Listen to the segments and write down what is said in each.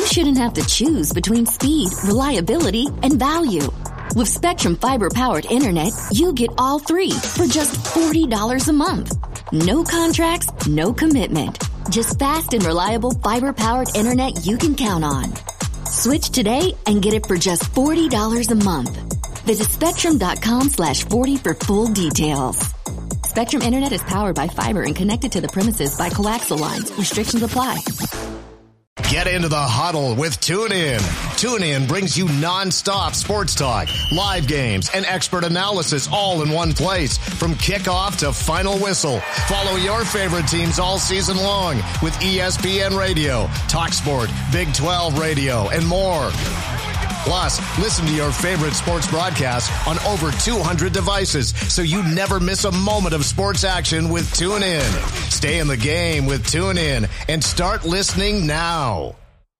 shouldn't have to choose between speed, reliability, and value. With Spectrum Fiber-powered internet, you get all three for just $40 a month. No contracts, no commitment. Just fast and reliable fiber-powered internet you can count on. Switch today and get it for just $40 a month. Visit Spectrum.com/40 for full details. Spectrum Internet is powered by fiber and connected to the premises by coaxial lines. Restrictions apply. Get into the huddle with TuneIn. TuneIn brings you nonstop sports talk, live games, and expert analysis all in one place. From kickoff to final whistle, follow your favorite teams all season long with ESPN Radio, TalkSport, Big 12 Radio, and more. Plus, listen to your favorite sports broadcasts on over 200 devices so you never miss a moment of sports action with TuneIn. Stay in the game with TuneIn and start listening now.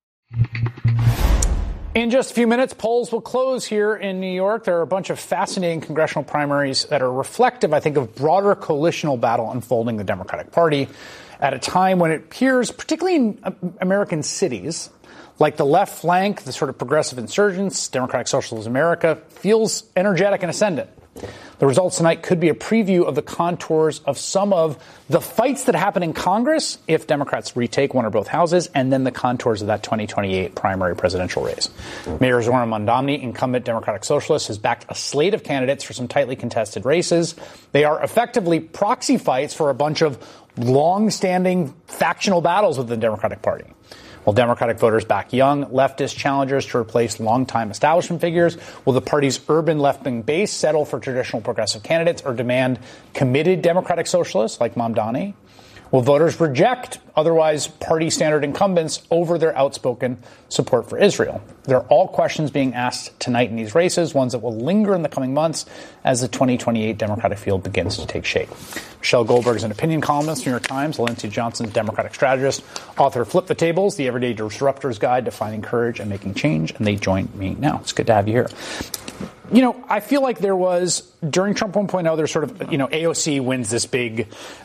In just a few minutes, polls will close here in New York. There are a bunch of fascinating congressional primaries that are reflective, I think, of broader coalitional battle unfolding in the Democratic Party at a time when it appears, particularly in American cities, like the left flank, the sort of progressive insurgents, Democratic Socialist America, feels energetic and ascendant. The results tonight could be a preview of the contours of some of the fights that happen in Congress if Democrats retake one or both houses, and then the contours of that 2028 primary presidential race. Mayor Zohran Mamdani, incumbent Democratic Socialist, has backed a slate of candidates for some tightly contested races. They are effectively proxy fights for a bunch of long-standing factional battles within the Democratic Party. Will Democratic voters back young, leftist challengers to replace longtime establishment figures? Will the party's urban left-wing base settle for traditional progressive candidates or demand committed Democratic socialists like Mamdani? Will voters reject otherwise party standard incumbents over their outspoken support for Israel? They're all questions being asked tonight in these races, ones that will linger in the coming months as the 2028 Democratic field begins to take shape. Michelle Goldberg is an opinion columnist, New York Times. Lindsey Johnson's Democratic strategist, author of Flip the Tables, The Everyday Disruptor's Guide to Finding Courage and Making Change. And they join me now. It's good to have you here. You know, I feel like there was, during Trump 1.0, there's sort of, AOC wins this big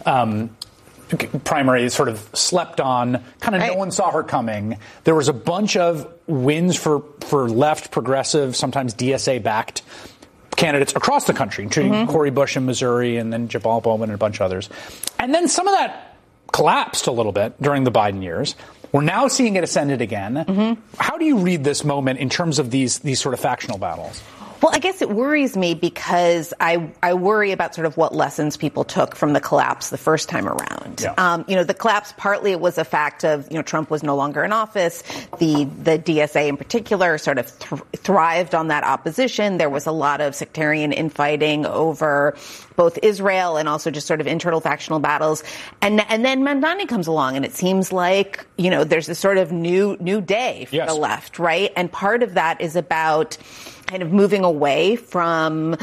primary, sort of slept on, kind of no one saw her coming. There was a bunch of wins for left, progressive, sometimes DSA-backed candidates across the country, including Cori Bush in Missouri and then Jabal Bowman and a bunch of others. And then some of that collapsed a little bit during the Biden years. We're now seeing it ascended again. How do you read this moment in terms of these sort of factional battles? Well, I guess it worries me because I worry about sort of what lessons people took from the collapse the first time around. Yeah. The collapse, partly it was a fact of, Trump was no longer in office. The DSA in particular sort of thrived on that opposition. There was a lot of sectarian infighting over both Israel and also just sort of internal factional battles. And then Mamdani comes along and it seems like, there's this sort of new day for the left, right? And part of that is about kind of moving away from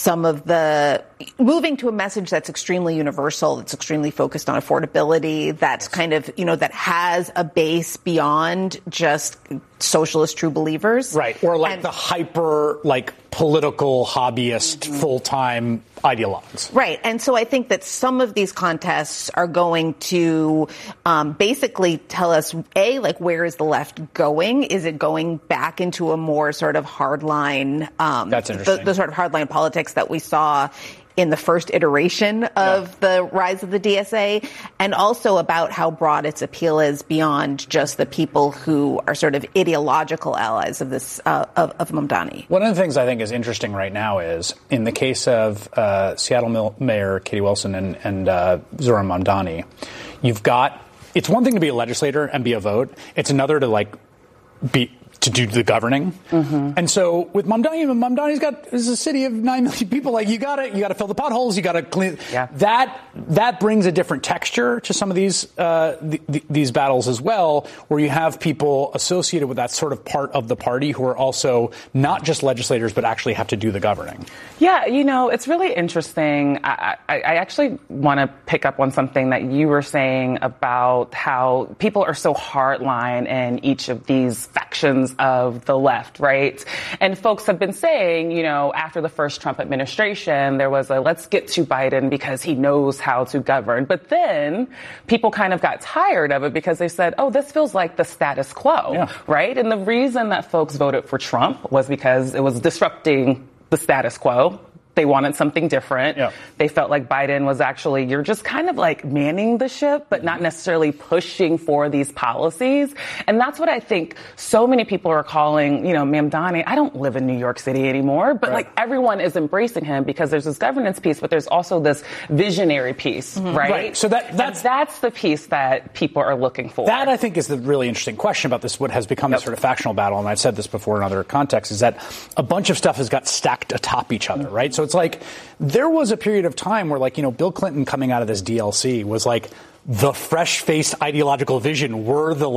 moving to a message that's extremely universal, that's extremely focused on affordability, that's kind of, that has a base beyond just socialist true believers. Right. Or the hyper, political hobbyist full-time ideologues. Right. And so I think that some of these contests are going to basically tell us, where is the left going? Is it going back into a more sort of hardline, that's interesting. The sort of hardline politics that we saw in the first iteration of the rise of the DSA, and also about how broad its appeal is beyond just the people who are sort of ideological allies of this of Mamdani. One of the things I think is interesting right now is in the case of Seattle Mayor Katie Wilson and Zohran Mamdani, it's one thing to be a legislator and be a vote. It's another to do the governing. And so with Mamdani's is a city of 9 million people. You gotta fill the potholes. You gotta clean. Yeah. That brings a different texture to some of these battles as well, where you have people associated with that sort of part of the party who are also not just legislators, but actually have to do the governing. Yeah. It's really interesting. I actually want to pick up on something that you were saying about how people are so hardline in each of these factions aspirations of the left, right? And folks have been saying, after the first Trump administration, there was let's get to Biden because he knows how to govern. But then people kind of got tired of it because they said, oh, this feels like the status quo, right? And the reason that folks voted for Trump was because it was disrupting the status quo. They wanted something different. Yeah. They felt like Biden was actually, you're just kind of like manning the ship, but not necessarily pushing for these policies. And that's what I think so many people are calling, Mamdani. I don't live in New York City anymore, but like everyone is embracing him because there's this governance piece, but there's also this visionary piece, right? So that's the piece that people are looking for. That, I think, is the really interesting question about this, what has become this sort of factional battle. And I've said this before in other contexts, is that a bunch of stuff has got stacked atop each other, right? So it's like there was a period of time where, Bill Clinton coming out of this DLC was like the fresh-faced ideological vision were the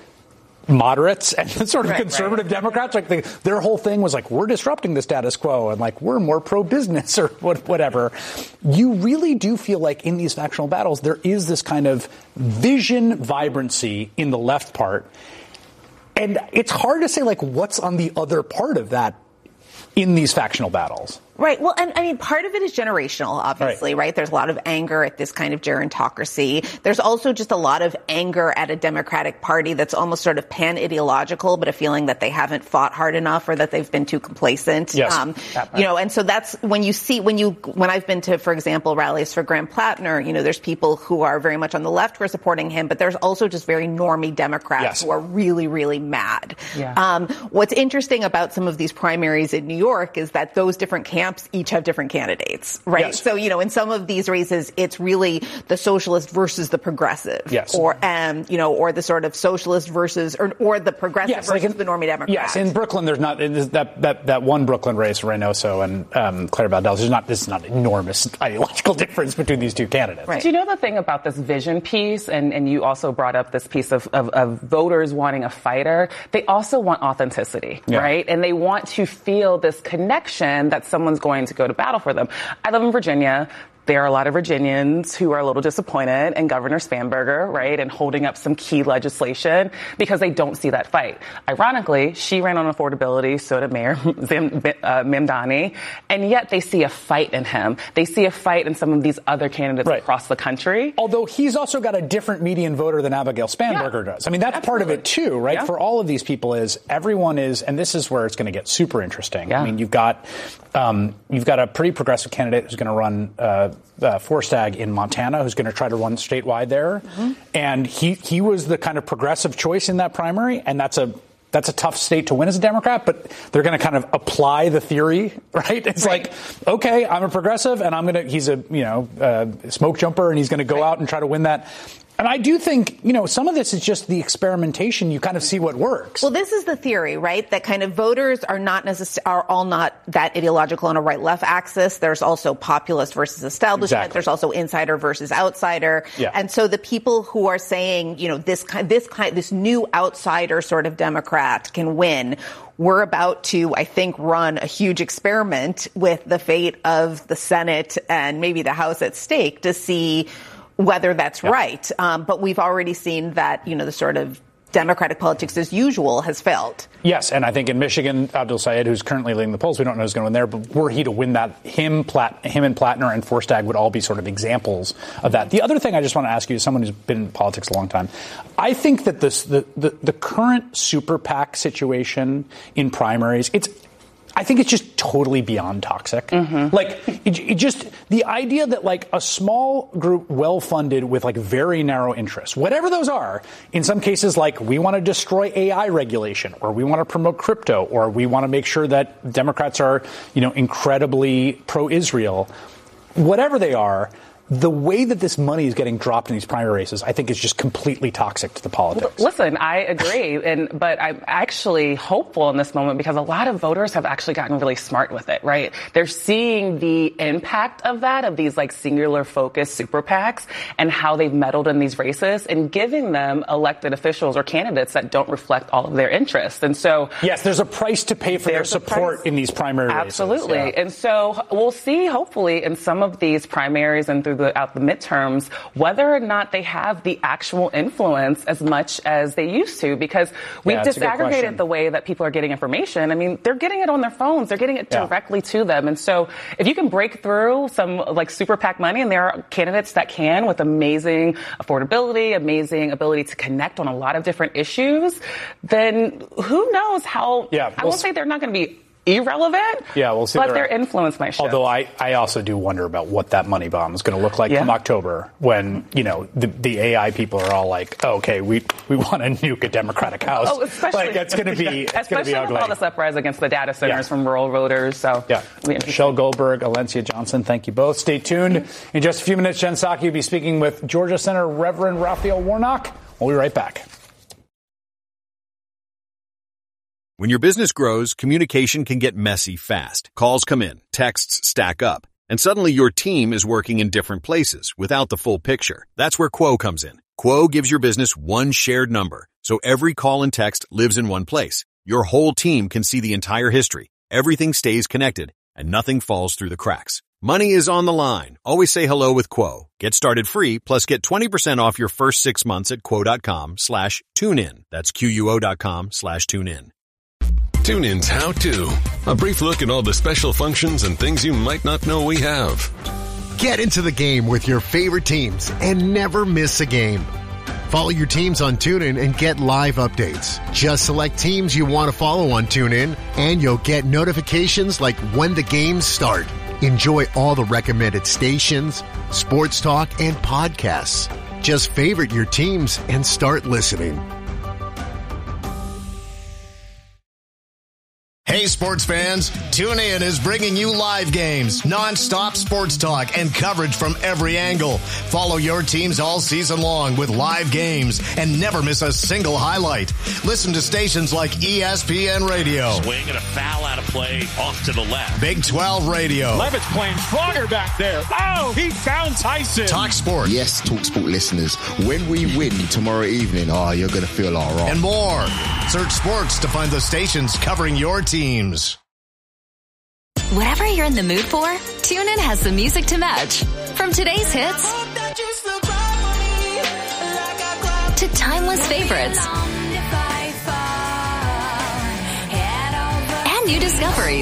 moderates and the sort of conservative Democrats. Their whole thing was we're disrupting the status quo and we're more pro-business or whatever. You really do feel like in these factional battles there is this kind of vision vibrancy in the left part, and it's hard to say what's on the other part of that in these factional battles. Right. Well, and I mean, part of it is generational, obviously, right? There's a lot of anger at this kind of gerontocracy. There's also just a lot of anger at a Democratic Party that's almost sort of pan-ideological, but a feeling that they haven't fought hard enough or that they've been too complacent. Yes. And so that's when I've been to, for example, rallies for Graham Plattner, there's people who are very much on the left who are supporting him, but there's also just very normie Democrats who are really, really mad. Yeah. What's interesting about some of these primaries in New York is that those different camps each have different candidates, right? Yes. So, in some of these races, it's really the socialist versus the progressive. Yes. Or the sort of socialist versus, or the progressive versus the normie Democrat. Yes. In Brooklyn, there's not, that one Brooklyn race, Reynoso and Claire Baudel, this is not an enormous ideological difference between these two candidates. Right. Do you know the thing about this vision piece, and you also brought up this piece of voters wanting a fighter, they also want authenticity, right? And they want to feel this connection that someone's going to go to battle for them. I live in Virginia. There are a lot of Virginians who are a little disappointed in Governor Spanberger, right, and holding up some key legislation because they don't see that fight. Ironically, she ran on affordability, so did Mayor Mamdani, and yet they see a fight in him. They see a fight in some of these other candidates across the country. Although he's also got a different median voter than Abigail Spanberger does. I mean, that's part of it, too, right? Yeah. For all of these people everyone is, and this is where it's going to get super interesting. Yeah. I mean, you've got a pretty progressive candidate who's going to run Forstag in Montana, who's going to try to run statewide there. Mm-hmm. And he was the kind of progressive choice in that primary, and that's a tough state to win as a Democrat, but they're going to kind of apply the theory, right? It's okay, I'm a progressive, and he's a smoke jumper, and he's going to go out and try to win that. And I do think, some of this is just the experimentation. You kind of see what works. Well, this is the theory, right? That kind of voters are all not that ideological on a right-left axis. There's also populist versus establishment. Exactly. There's also insider versus outsider. Yeah. And so the people who are saying, this new outsider sort of Democrat can win, we're about to, I think, run a huge experiment with the fate of the Senate and maybe the House at stake to see whether that's right. But we've already seen that, the sort of Democratic politics as usual has failed. Yes, and I think in Michigan, Abdul Sayed, who's currently leading the polls, we don't know who's going to win there, but were he to win that, him and Plattner and Forstag would all be sort of examples of that. The other thing I just want to ask you, as someone who's been in politics a long time, I think that the current super PAC situation in primaries, I think it's just totally beyond toxic. Mm-hmm. The idea that a small group, well-funded with very narrow interests, whatever those are, in some cases we want to destroy AI regulation, or we want to promote crypto, or we want to make sure that Democrats are, incredibly pro-Israel, whatever they are. The way that this money is getting dropped in these primary races, I think, is just completely toxic to the politics. Listen, I agree, but I'm actually hopeful in this moment because a lot of voters have actually gotten really smart with it, right? They're seeing the impact of that, of these singular focused super PACs and how they've meddled in these races and giving them elected officials or candidates that don't reflect all of their interests. And so, yes, there's a price to pay for their support in these primary races. Absolutely. Yeah. And so we'll see, hopefully, in some of these primaries and through throughout the midterms, whether or not they have the actual influence as much as they used to, because we've disaggregated the way that people are getting information. I mean, they're getting it on their phones. They're getting it directly to them. And so if you can break through some like super PAC money, and there are candidates that can with amazing affordability, amazing ability to connect on a lot of different issues, then who knows how, I won't say they're not going to be irrelevant, we'll see, but their influence might shift. Although I also do wonder about what that money bomb is going to look like come October, when, you know, the AI people are all like, oh, okay, we want to nuke a Democratic House. Oh, especially, like, it's going to be especially ugly. with all this uprise against the data centers from rural voters. So Michelle Goldberg, Alencia Johnson, thank you both. Stay tuned. In just a few minutes, Jen Psaki will be speaking with Georgia Senator Reverend Raphael Warnock. We'll be right back. When your business grows, communication can get messy fast. Calls come in, texts stack up, and suddenly your team is working in different places without the full picture. That's where Quo comes in. Quo gives your business one shared number, so every call and text lives in one place. Your whole team can see the entire history. Everything stays connected, and nothing falls through the cracks. Money is on the line. Always say hello with Quo. Get started free, plus get 20% off your first 6 months at quo.com/tunein. That's QUO.com/tunein. TuneIn's How To. A brief look at all the special functions and things you might not know we have. Get into the game with your favorite teams and never miss a game. Follow your teams on TuneIn and get live updates. Just select teams you want to follow on TuneIn, and you'll get notifications like when the games start. Enjoy all the recommended stations, sports talk, and podcasts. Just favorite your teams and start listening. Hey, sports fans, TuneIn is bringing you live games, non-stop sports talk, and coverage from every angle. Follow your teams all season long with live games and never miss a single highlight. Listen to stations like ESPN Radio. Swing and a foul out of play off to the left. Big 12 Radio. Levitt's playing stronger back there. Oh, he found Tyson. Talk Sport. Yes, Talk Sport listeners, when we win tomorrow evening, you're going to feel all right. And more. Search sports to find the stations covering your teams. Whatever you're in the mood for, TuneIn has the music to match. From today's hits to timeless favorites and new discoveries.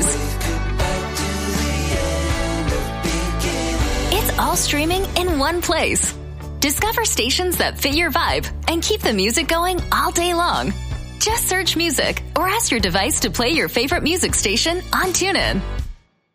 It's all streaming in one place. Discover stations that fit your vibe and keep the music going all day long. Just search music or ask your device to play your favorite music station on TuneIn.